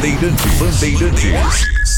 Bandeirantes.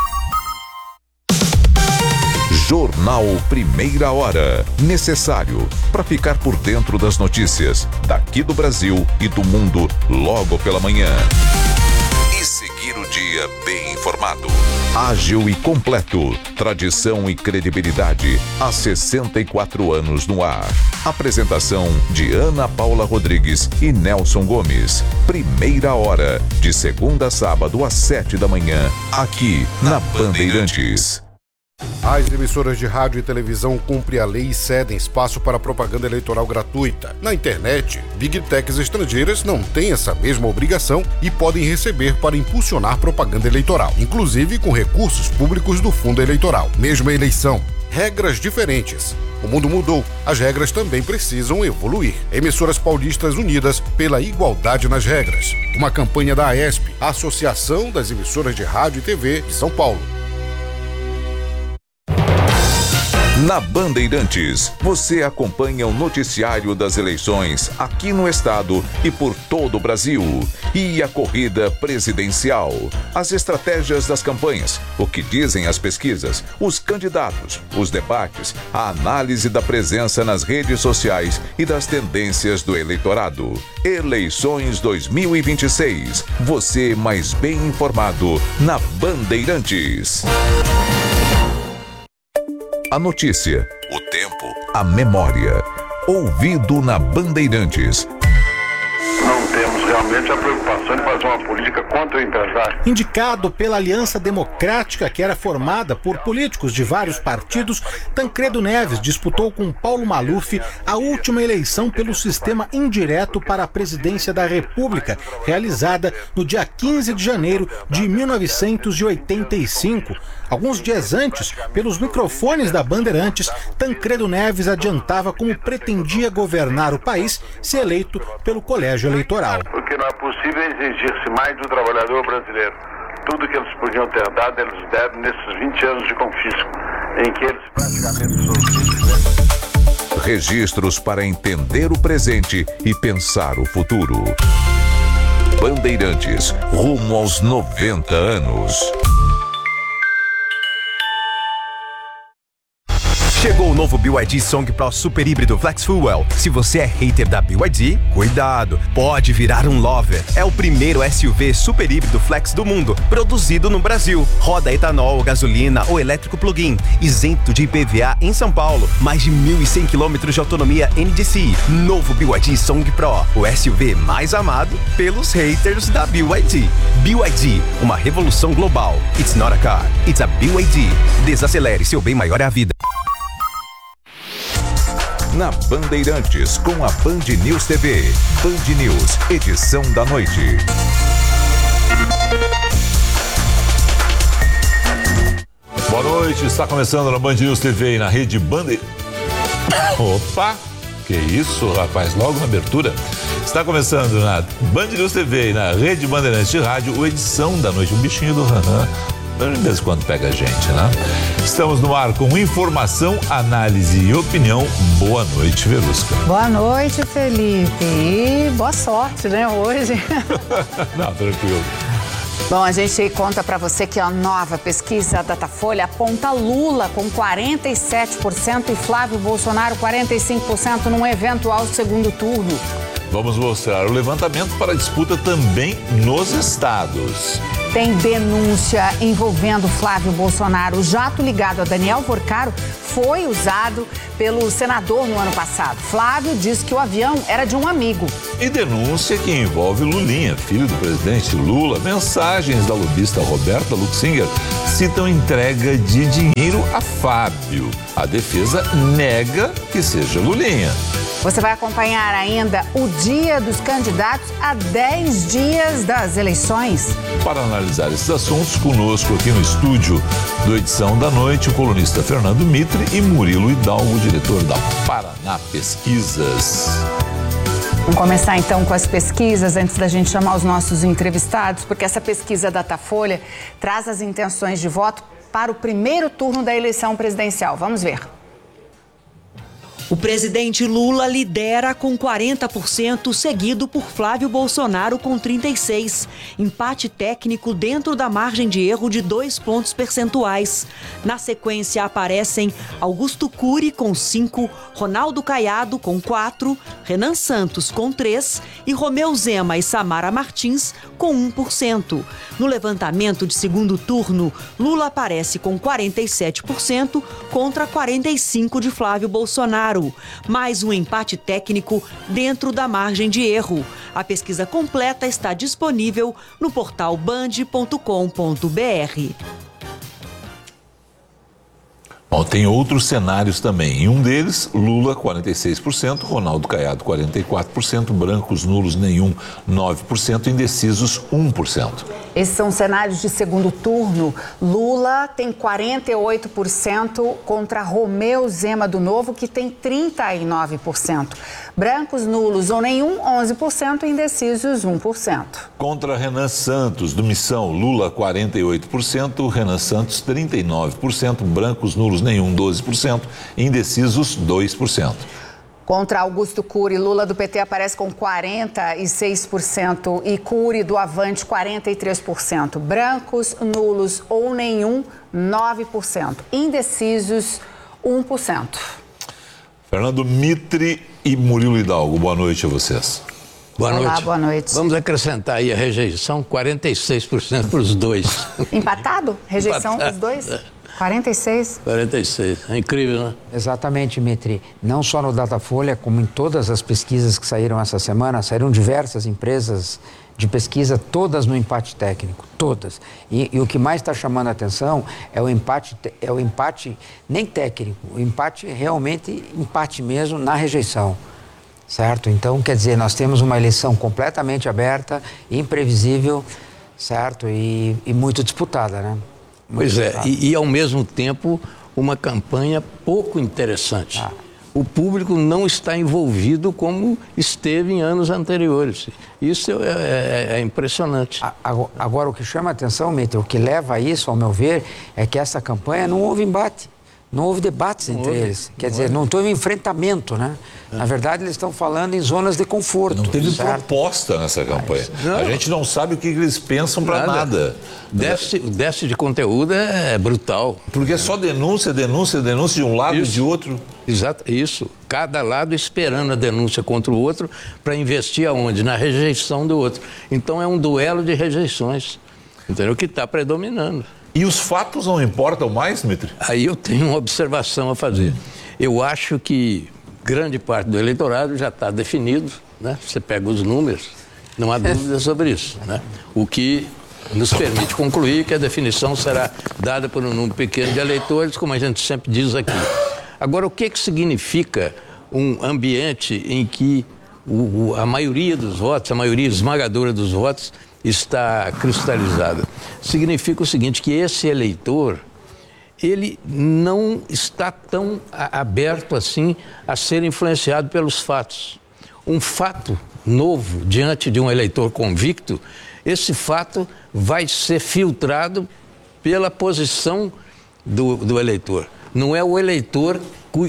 Jornal Primeira Hora. Necessário para ficar por dentro das notícias daqui do Brasil e do mundo logo pela manhã. E seguir o dia bem informado. Ágil e completo. Tradição e credibilidade. Há 64 anos no ar. Apresentação de Ana Paula Rodrigues e Nelson Gomes. Primeira Hora. De segunda a sábado às 7 da manhã. Aqui na Bandeirantes. As emissoras de rádio e televisão cumprem a lei e cedem espaço para propaganda eleitoral gratuita. Na internet, Big Techs estrangeiras não têm essa mesma obrigação e podem receber para impulsionar propaganda eleitoral, inclusive com recursos públicos do fundo eleitoral. Mesma eleição, regras diferentes. O mundo mudou, as regras também precisam evoluir. Emissoras paulistas unidas pela igualdade nas regras. Uma campanha da AESP, a Associação das Emissoras de Rádio e TV de São Paulo. Na Bandeirantes, você acompanha o noticiário das eleições aqui no estado e por todo o Brasil. E a corrida presidencial, as estratégias das campanhas, o que dizem as pesquisas, os candidatos, os debates, a análise da presença nas redes sociais e das tendências do eleitorado. Eleições 2026. Você mais bem informado na Bandeirantes. A notícia, o tempo, a memória. Ouvido na Bandeirantes. Não temos realmente a preocupação de fazer uma política contra o empresário. Indicado pela Aliança Democrática, que era formada por políticos de vários partidos, Tancredo Neves disputou com Paulo Maluf a última eleição pelo sistema indireto para a presidência da República, realizada no dia 15 de janeiro de 1985. Alguns dias antes, pelos microfones da Bandeirantes, Tancredo Neves adiantava como pretendia governar o país se eleito pelo colégio eleitoral. Porque não é possível exigir-se mais do trabalhador brasileiro. Tudo que eles podiam ter dado, eles deram nesses 20 anos de confisco, em que eles praticamente Registros para entender o presente e pensar o futuro. Bandeirantes, rumo aos 90 anos. Chegou o novo BYD Song Pro Super Híbrido Flex Fuel. Se você é hater da BYD, cuidado, pode virar um lover. É o primeiro SUV super híbrido flex do mundo, produzido no Brasil. Roda etanol, gasolina ou elétrico plug-in, isento de IPVA em São Paulo. Mais de 1.100 km de autonomia NDCi. Novo BYD Song Pro, o SUV mais amado pelos haters da BYD. BYD, uma revolução global. It's not a car, it's a BYD. Desacelere, seu bem maior é a vida. Na Bandeirantes, com a Band News TV. Band News, edição da noite. Boa noite, está começando na Band News TV e na rede Bandeirantes. Opa, que isso, rapaz, logo na abertura. Está começando na Band News TV e na rede Bandeirantes de Rádio, o edição da noite. O bichinho do Hanan, de vez em quando pega a gente, né? Estamos no ar com informação, análise e opinião. Boa noite, Verusca. Boa noite, Felipe. E boa sorte, né, hoje. Não, tranquilo. Bom, a gente conta para você que a nova pesquisa Datafolha aponta Lula com 47% e Flávio Bolsonaro 45% num eventual segundo turno. Vamos mostrar o levantamento para a disputa também nos estados. Tem denúncia envolvendo Flávio Bolsonaro. O jato ligado a Daniel Porcaro foi usado pelo senador no ano passado. Flávio diz que o avião era de um amigo. E denúncia que envolve Lulinha, filho do presidente Lula. Mensagens da lobista Roberta Luxinger citam entrega de dinheiro a Fábio. A defesa nega que seja Lulinha. Você vai acompanhar ainda o dia dos candidatos a 10 dias das eleições. Para analisar esses assuntos, conosco aqui no estúdio do Edição da Noite, o colunista Fernando Mitre e Murilo Hidalgo, diretor da Paraná Pesquisas. Vamos começar então com as pesquisas, antes da gente chamar os nossos entrevistados, porque essa pesquisa Datafolha traz as intenções de voto para o primeiro turno da eleição presidencial. Vamos ver. O presidente Lula lidera com 40%, seguido por Flávio Bolsonaro com 36%. Empate técnico dentro da margem de erro de 2 pontos percentuais. Na sequência aparecem Augusto Cury com 5%, Ronaldo Caiado com 4%, Renan Santos com 3% e Romeu Zema e Samara Martins com 1%. No levantamento de segundo turno, Lula aparece com 47% contra 45% de Flávio Bolsonaro. Mais um empate técnico dentro da margem de erro. A pesquisa completa está disponível no portal band.com.br. Bom, tem outros cenários também. Em um deles, Lula 46%, Ronaldo Caiado 44%, brancos nulos nenhum 9%, indecisos 1%. Esses são cenários de segundo turno. Lula tem 48% contra Romeu Zema do Novo, que tem 39%. Brancos nulos ou nenhum, 11%, indecisos 1%. Contra Renan Santos, do Missão, Lula 48%, Renan Santos 39%, brancos nulos nenhum 12%, indecisos 2%. Contra Augusto Cury, Lula do PT aparece com 46% e Cury do Avante 43%. Brancos, nulos ou nenhum, 9%. Indecisos, 1%. Fernando Mitre e Murilo Hidalgo, boa noite a vocês. Boa noite. Olá, boa noite. Vamos acrescentar aí a rejeição, 46% para os dois. Empatado? Rejeição para os dois? 46? 46, é incrível, né? Exatamente, Mitri. Não só no Datafolha, como em todas as pesquisas que saíram essa semana, saíram diversas empresas de pesquisa, todas no empate técnico, todas. E o que mais está chamando a atenção é o empate nem técnico, o empate realmente, empate mesmo na rejeição, certo? Então, quer dizer, nós temos uma eleição completamente aberta, imprevisível, certo? E muito disputada, né? Pois é, e ao mesmo tempo uma campanha pouco interessante. O público não está envolvido como esteve em anos anteriores. Isso é impressionante. Agora, o que chama a atenção, Mitre, o que leva a isso, ao meu ver, é que essa campanha não houve embate. Não houve debates entre eles. Quer dizer, não teve enfrentamento, né? Na verdade, eles estão falando em zonas de conforto. Não teve proposta nessa campanha. A gente não sabe o que eles pensam para nada. O déficit de conteúdo é brutal. Porque é só denúncia de um lado e de outro. Exato, isso. Cada lado esperando a denúncia contra o outro para investir aonde? Na rejeição do outro. Então é um duelo de rejeições. Entendeu? Que está predominando. E os fatos não importam mais, Dmitry? Aí eu tenho uma observação a fazer. Eu acho que grande parte do eleitorado já está definido, né? Você pega os números, não há dúvida sobre isso, né? O que nos permite concluir que a definição será dada por um número pequeno de eleitores, como a gente sempre diz aqui. Agora, o que significa um ambiente em que a maioria dos votos, a maioria esmagadora dos votos, está cristalizada? Significa o seguinte, que esse eleitor, ele não está tão aberto assim a ser influenciado pelos fatos. Um fato novo diante de um eleitor convicto, esse fato vai ser filtrado pela posição do eleitor. Não é o eleitor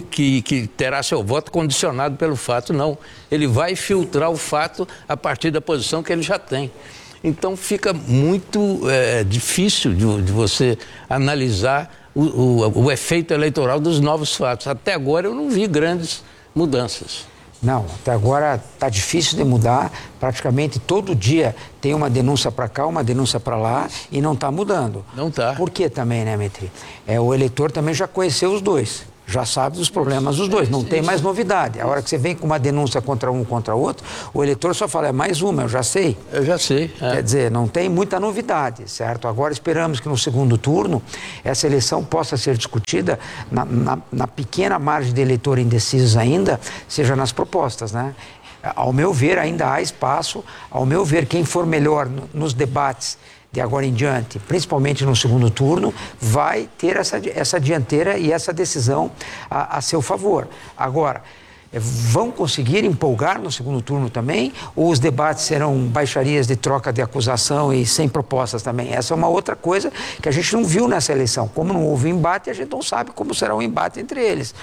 que terá seu voto condicionado pelo fato, não. Ele vai filtrar o fato a partir da posição que ele já tem. Então fica muito difícil de você analisar o efeito eleitoral dos novos fatos. Até agora eu não vi grandes mudanças. Não, até agora está difícil de mudar. Praticamente todo dia tem uma denúncia para cá, uma denúncia para lá e não está mudando. Não está. Por quê também, né, Mitri? O eleitor também já conheceu os dois. Já sabe dos problemas dos dois, não tem mais novidade. A hora que você vem com uma denúncia contra um contra outro, o eleitor só fala, é mais uma, eu já sei. Eu já sei. Quer dizer, não tem muita novidade, certo? Agora esperamos que no segundo turno essa eleição possa ser discutida na pequena margem de eleitor indecisos ainda, seja nas propostas, né? Ao meu ver, ainda há espaço, ao meu ver, quem for melhor nos debates de agora em diante, principalmente no segundo turno, vai ter essa dianteira e essa decisão a seu favor. Agora, vão conseguir empolgar no segundo turno também? Ou os debates serão baixarias de troca de acusação e sem propostas também? Essa é uma outra coisa que a gente não viu nessa eleição. Como não houve embate, a gente não sabe como será o embate entre eles.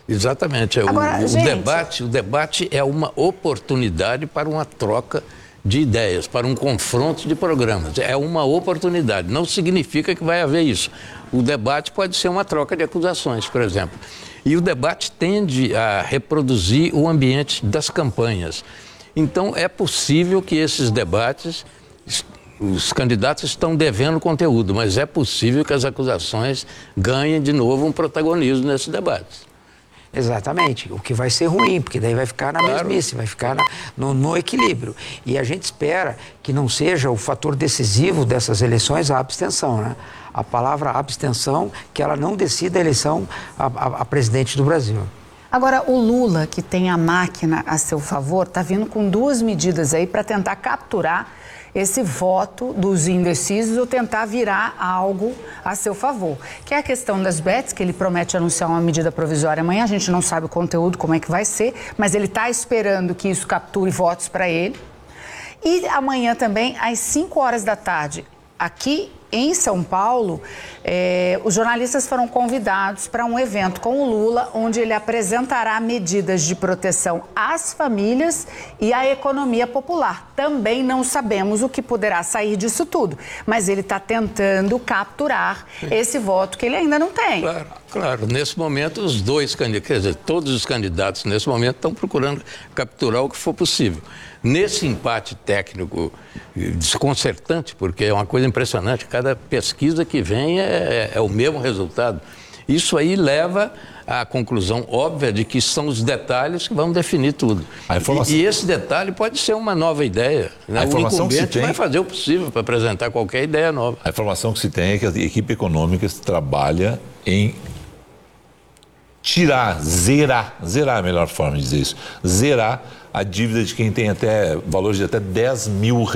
Exatamente. Agora, o debate é uma oportunidade para uma troca de ideias, para um confronto de programas. É uma oportunidade, não significa que vai haver isso. O debate pode ser uma troca de acusações, por exemplo. E o debate tende a reproduzir o ambiente das campanhas. Então, é possível que esses debates, os candidatos estão devendo conteúdo, mas é possível que as acusações ganhem de novo um protagonismo nesses debates. Exatamente, o que vai ser ruim, porque daí vai ficar na mesmice, vai ficar no equilíbrio. E a gente espera que não seja o fator decisivo dessas eleições a abstenção, né? A palavra abstenção, que ela não decida a eleição a presidente do Brasil. Agora, o Lula, que tem a máquina a seu favor, está vindo com 2 medidas aí para tentar capturar esse voto dos indecisos ou tentar virar algo a seu favor. Que é a questão das bets, que ele promete anunciar uma medida provisória amanhã, a gente não sabe o conteúdo, como é que vai ser, mas ele está esperando que isso capture votos para ele. E amanhã também, às 5 horas da tarde, aqui em São Paulo, os jornalistas foram convidados para um evento com o Lula, onde ele apresentará medidas de proteção às famílias e à economia popular. Também não sabemos o que poderá sair disso tudo, mas ele está tentando capturar esse voto que ele ainda não tem. Claro. Nesse momento, os dois candidatos, quer dizer, todos os candidatos nesse momento estão procurando capturar o que for possível. Nesse empate técnico desconcertante, porque é uma coisa impressionante, cada pesquisa que vem é o mesmo resultado. Isso aí leva à conclusão óbvia de que são os detalhes que vão definir tudo. E esse detalhe pode ser uma nova ideia. Né? A informação que se tem... vai fazer o possível para apresentar qualquer ideia nova. A informação que se tem é que a equipe econômica trabalha em zerar é a melhor forma de dizer isso, zerar a dívida de quem tem até valores de até R$10 mil.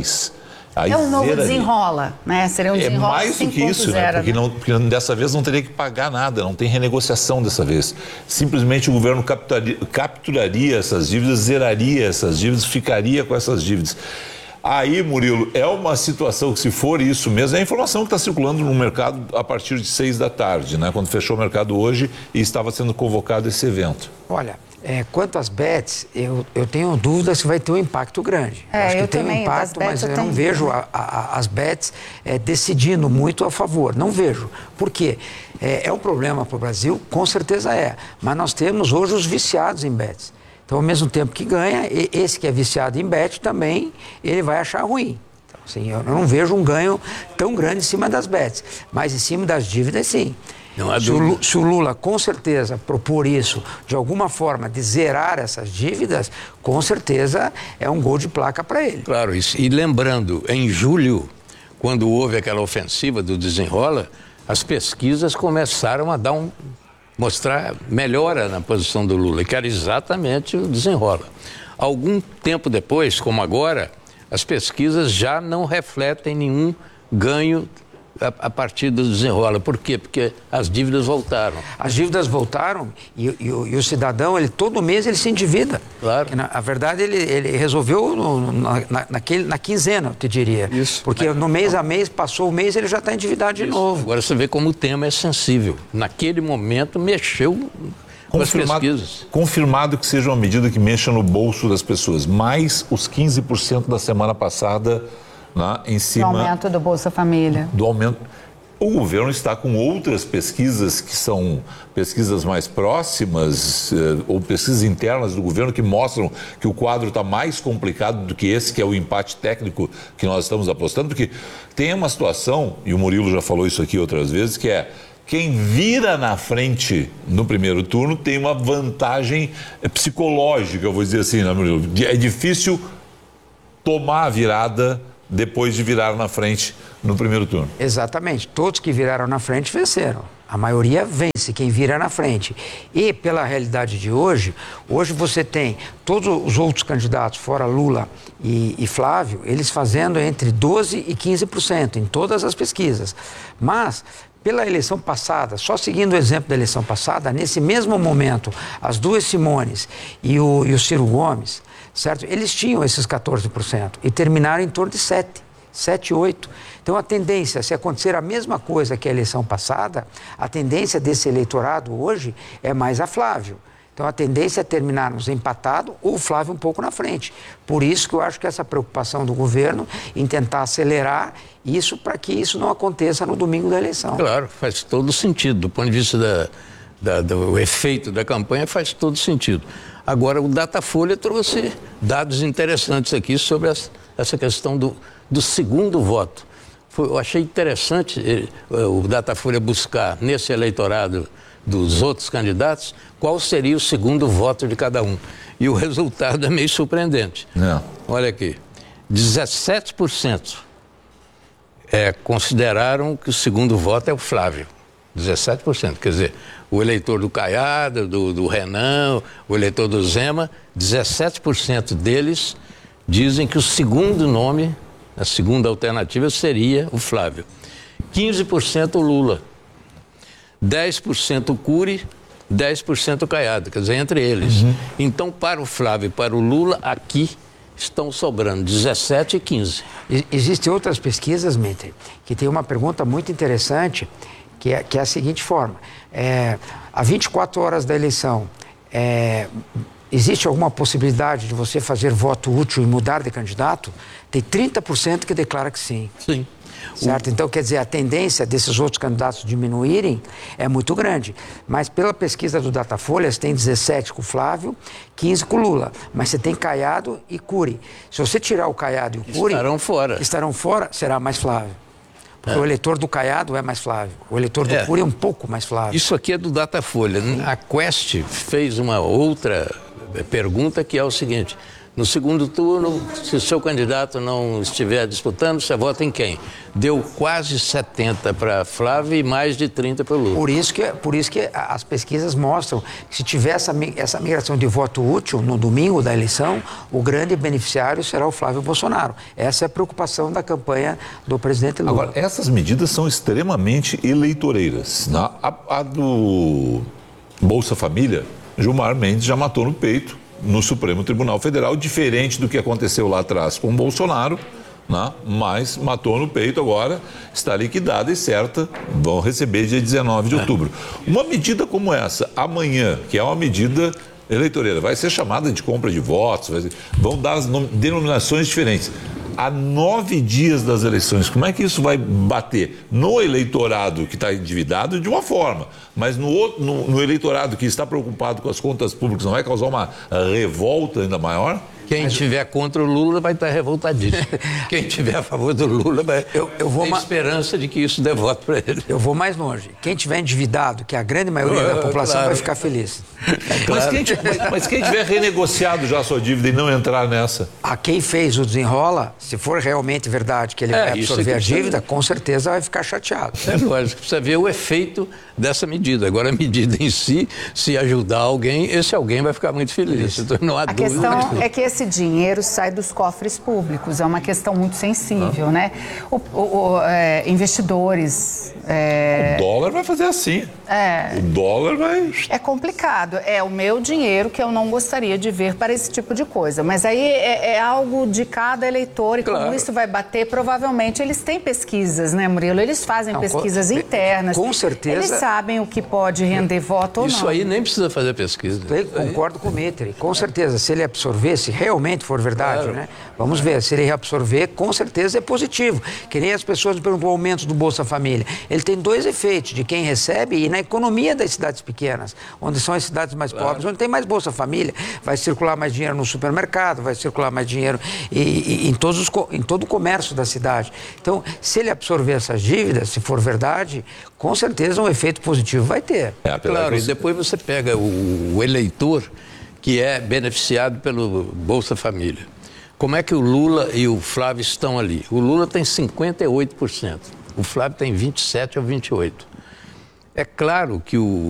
Aí é um novo desenrola, né? Seria um desenrola 5.0. É mais do que isso, né? Porque dessa vez não teria que pagar nada, não tem renegociação dessa vez. Simplesmente o governo capturaria essas dívidas, zeraria essas dívidas, ficaria com essas dívidas. Aí, Murilo, é uma situação que, se for isso mesmo, é a informação que está circulando no mercado a partir de 6 da tarde, né? Quando fechou o mercado hoje e estava sendo convocado esse evento. Olha, quanto às bets, eu tenho dúvidas se vai ter um impacto grande. Acho que tem um impacto, mas eu não vejo as bets decidindo muito a favor. Não vejo. Por quê? É um problema para o Brasil? Com certeza é. Mas nós temos hoje os viciados em bets. Então, ao mesmo tempo que ganha, esse que é viciado em bet também, ele vai achar ruim. Então, assim, eu não vejo um ganho tão grande em cima das bets, mas em cima das dívidas, sim. Se o Lula, com certeza, propor isso de alguma forma, de zerar essas dívidas, com certeza é um gol de placa para ele. Claro, isso. E lembrando, em julho, quando houve aquela ofensiva do Desenrola, as pesquisas começaram a mostrar melhora na posição do Lula, que era exatamente o Desenrola. Algum tempo depois, como agora, as pesquisas já não refletem nenhum ganho a partir do Desenrola. Por quê? Porque as dívidas voltaram. As dívidas voltaram e o cidadão, todo mês ele se endivida. Claro. Na verdade, ele resolveu na quinzena, eu te diria. Isso. Porque no mês a mês, passou o mês, ele já está endividado de novo. Agora você vê como o tema é sensível. Naquele momento, mexeu com as pesquisas. Confirmado que seja uma medida que mexa no bolso das pessoas. Mais os 15% da semana passada... em cima do aumento do Bolsa Família. Do aumento. O governo está com outras pesquisas que são pesquisas mais próximas ou pesquisas internas do governo que mostram que o quadro está mais complicado do que esse, que é o empate técnico que nós estamos apostando, porque tem uma situação, e o Murilo já falou isso aqui outras vezes, que é quem vira na frente no primeiro turno tem uma vantagem psicológica, eu vou dizer assim, né, Murilo? É difícil tomar a virada depois de virar na frente no primeiro turno. Exatamente. Todos que viraram na frente venceram. A maioria vence, quem vira na frente. E pela realidade de hoje você tem todos os outros candidatos, fora Lula e Flávio, eles fazendo entre 12% e 15% em todas as pesquisas. Mas, pela eleição passada, só seguindo o exemplo da eleição passada, nesse mesmo momento, as duas Simones e o Ciro Gomes, certo? Eles tinham esses 14% e terminaram em torno de 7%. 7, 8. Então a tendência, se acontecer a mesma coisa que a eleição passada, a tendência desse eleitorado hoje é mais a Flávio. Então a tendência é terminarmos empatado ou o Flávio um pouco na frente. Por isso que eu acho que essa preocupação do governo em tentar acelerar isso para que isso não aconteça no domingo da eleição. Claro, faz todo sentido. Do ponto de vista do efeito da campanha, faz todo sentido. Agora, o Datafolha trouxe dados interessantes aqui sobre essa questão do segundo voto. Eu achei interessante o Datafolha buscar nesse eleitorado dos outros candidatos qual seria o segundo voto de cada um. E o resultado é meio surpreendente. Olha aqui, 17% consideraram que o segundo voto é o Flávio. 17%, quer dizer, o eleitor do Caiado, do Renan, o eleitor do Zema, 17% deles dizem que o segundo nome, a segunda alternativa seria o Flávio. 15% o Lula, 10% o Cury, 10% o Caiado, quer dizer, entre eles. Então, para o Flávio e para o Lula, aqui estão sobrando 17 e 15. Existem outras pesquisas, Mitre, que tem uma pergunta muito interessante, que é a seguinte forma. Há 24 horas da eleição, existe alguma possibilidade de você fazer voto útil e mudar de candidato? Tem 30% que declara que sim. Sim. Certo? Então, quer dizer, a tendência desses outros candidatos diminuírem é muito grande. Mas pela pesquisa do Datafolha, você tem 17 com o Flávio, 15 com o Lula. Mas você tem Caiado e Cury. Se você tirar o Caiado e o Cury... Estarão fora, será mais Flávio. Porque o eleitor do Caiado é mais Flávio. O eleitor do Cury é um pouco mais Flávio. Isso aqui é do Datafolha. A Quest fez uma outra pergunta que é o seguinte: no segundo turno, se o seu candidato não estiver disputando, você vota em quem? Deu quase 70 para Flávio e mais de 30 para o Lula. Por isso que as pesquisas mostram que se tiver essa migração de voto útil no domingo da eleição, o grande beneficiário será o Flávio Bolsonaro. Essa é a preocupação da campanha do presidente Lula. Agora, essas medidas são extremamente eleitoreiras. A do Bolsa Família, Gilmar Mendes já matou no peito no Supremo Tribunal Federal, diferente do que aconteceu lá atrás com o Bolsonaro, né? Mas matou no peito, agora está liquidada e certa, vão receber dia 19 de outubro. Uma medida como essa, amanhã, que é uma medida eleitoreira, vai ser chamada de compra de votos, vão dar as denominações diferentes. Há 9 dias das eleições, como é que isso vai bater? No eleitorado que está endividado, de uma forma, mas no eleitorado que está preocupado com as contas públicas, não vai causar uma revolta ainda maior? Quem estiver contra o Lula vai estar revoltadíssimo. Quem estiver a favor do Lula vai ter esperança de que isso dê voto para ele. Eu vou mais longe. Quem estiver endividado, que a grande maioria da população vai ficar feliz. Mas quem tiver renegociado já a sua dívida e não entrar nessa? A quem fez o desenrola, se for realmente verdade que ele vai absorver a dívida, com certeza vai ficar chateado. É lógico, precisa ver o efeito dessa medida. Agora, a medida em si, se ajudar alguém, esse alguém vai ficar muito feliz. Então, não há dúvida. A questão é que esse dinheiro sai dos cofres públicos, é uma questão muito sensível, né? Investidores... O dólar vai fazer assim. O dólar vai... É complicado. É o meu dinheiro que eu não gostaria de ver para esse tipo de coisa. Mas aí é algo de cada eleitor e como isso vai bater, provavelmente eles têm pesquisas, né, Murilo? Eles fazem pesquisas internas. Com certeza. Eles sabem o que pode render voto ou não. Isso aí nem precisa fazer pesquisa. Eu concordo com o Mitre. Com certeza, se ele absorver, se realmente for verdade, né? Vamos ver, se ele reabsorver, com certeza é positivo. Que nem as pessoas perguntam o aumento do Bolsa Família. Ele tem 2 efeitos, de quem recebe e na economia das cidades pequenas, onde são as cidades mais pobres, onde tem mais Bolsa Família, vai circular mais dinheiro no supermercado, vai circular mais dinheiro em todo o comércio da cidade. Então, se ele absorver essas dívidas, se for verdade, com certeza um efeito positivo vai ter. Claro, e depois você pega o eleitor que é beneficiado pelo Bolsa Família. Como é que o Lula e o Flávio estão ali? O Lula tem 58%, o Flávio tem 27% ou 28%. É claro que o